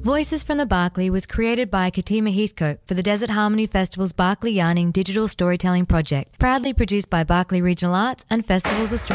Voices from the Barclay was created by Katima Heathcote for the Desert Harmony Festival's Barclay Yarning Digital Storytelling Project, proudly produced by Barclay Regional Arts and Festivals Australia.